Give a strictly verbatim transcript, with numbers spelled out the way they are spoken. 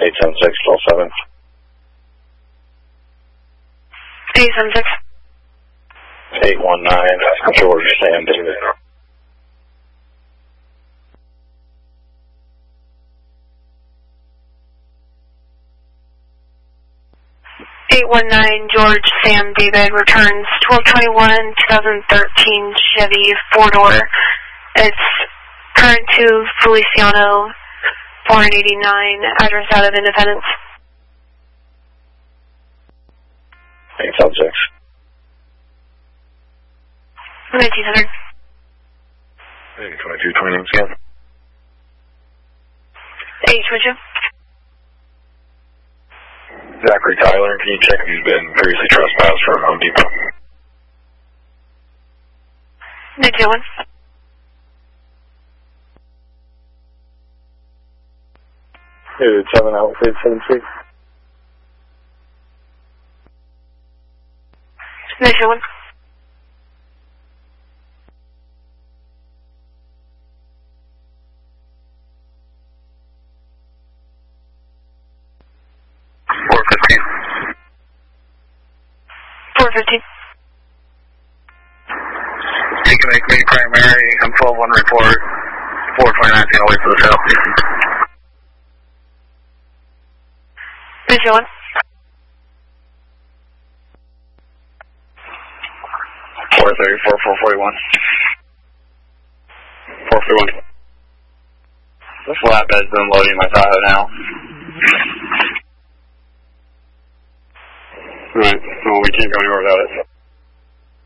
eight seven six, twelve seven. eight seven six. eight one nine, George Sam David. eight one nine, George Sam David, returns twelve twenty-one, twenty thirteen Chevy four-door. It's current to Feliciano, four eighty-nine, address out of Independence. eight seven six. nineteen hundred. eight twenty-two, twenty names again. eight twenty-two. Zachary Tyler, can you check if he's been previously trespassed from Home Depot? nineteen one. eight seven out, eight seven six. nineteen one. four fifteen. four fifteen. You can make me primary, I'm twelve one report, four twenty-nine, I'll wait for the cell. nineteen one. four thirty-four, four forty-one. four forty-one. This flatbed's been loading my Tahoe now. Alright, well we can't go anywhere without it.